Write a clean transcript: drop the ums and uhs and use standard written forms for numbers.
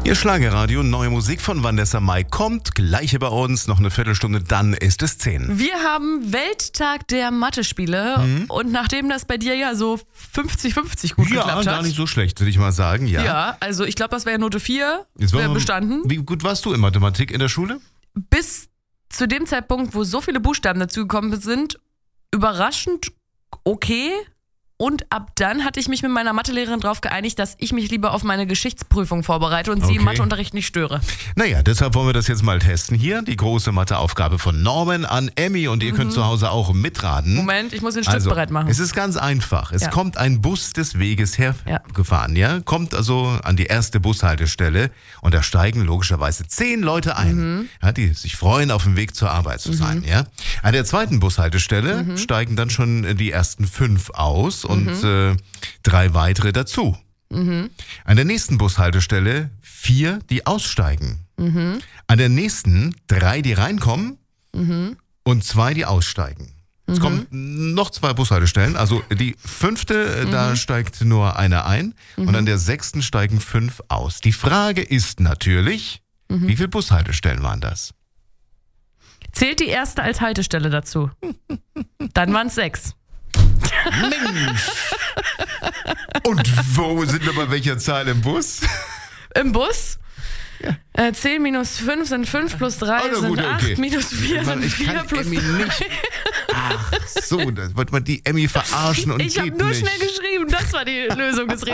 Ihr Schlagerradio, neue Musik von Vanessa Mai kommt. Gleiche bei uns, noch eine Viertelstunde, dann ist es 10. Wir haben Welttag der Mathe-Spiele und nachdem das bei dir ja so 50-50 gut geklappt hat. Ja, gar nicht so schlecht, würde ich mal sagen. Ja, also ich glaube, das wäre Note 4, wäre bestanden. Wie gut warst du in Mathematik in der Schule? Bis zu dem Zeitpunkt, wo so viele Buchstaben dazugekommen sind, überraschend okay. Und ab dann hatte ich mich mit meiner Mathelehrerin darauf geeinigt, dass ich mich lieber auf meine Geschichtsprüfung vorbereite und sie im Matheunterricht nicht störe. Naja, deshalb wollen wir das jetzt mal testen hier. Die große Matheaufgabe von Norman an Emmy und ihr könnt zu Hause auch mitraten. Moment, ich muss den Stift bereit machen. Es ist ganz einfach. Es kommt ein Bus des Weges hergefahren, kommt also an die erste Bushaltestelle und da steigen logischerweise 10 Leute ein, die sich freuen, auf dem Weg zur Arbeit zu sein. Ja? An der zweiten Bushaltestelle steigen dann schon die ersten 5 aus und 3 weitere dazu. An der nächsten Bushaltestelle 4, die aussteigen. An der nächsten 3, die reinkommen und 2, die aussteigen. Es kommen noch 2 Bushaltestellen, also die 5. Da steigt nur einer ein und an der 6. steigen 5 aus. Die Frage ist natürlich, wie viele Bushaltestellen waren das? Zählt die erste als Haltestelle dazu? Dann waren es 6. Mensch! Und wo sind wir bei welcher Zahl im Bus? Im Bus? Ja. 10 minus 5 sind 5 plus 3 sind 8, minus 4 sind 4 plus 3. Nicht. Ach so, da wollte man die Emmy verarschen und ich habe nur schnell geschrieben, das war die Lösung des Rätsels.